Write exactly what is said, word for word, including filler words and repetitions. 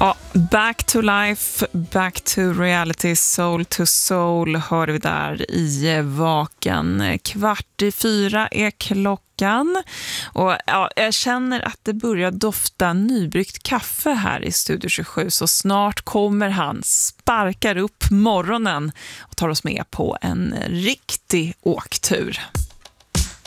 Ja, back to life, back to reality, soul to soul hör vi där i Vaken. Kvart i fyra är klockan och ja, jag känner att det börjar dofta nybryggt kaffe här i Studio tjugosju, så snart kommer han, sparkar upp morgonen och tar oss med på en riktig åktur.